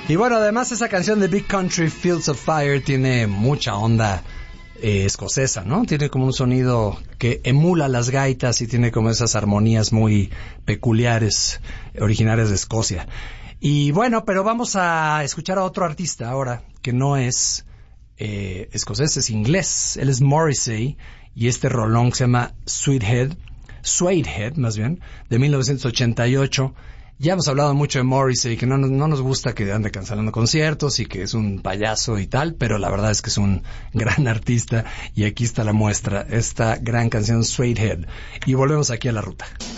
Y bueno, además esa canción de Big Country Fields of Fire tiene mucha onda escocesa, ¿no? Tiene como un sonido que emula las gaitas y tiene como esas armonías muy peculiares, originarias de Escocia. Y bueno, pero vamos a escuchar a otro artista ahora, que no es escocés, es inglés. Él es Morrissey, y este rolón que se llama Suedehead, más bien, de 1988. Ya hemos hablado mucho de Morrissey, que no nos gusta que ande cancelando conciertos y que es un payaso y tal, pero la verdad es que es un gran artista, y aquí está la muestra, esta gran canción Suedehead. Y volvemos aquí a la ruta.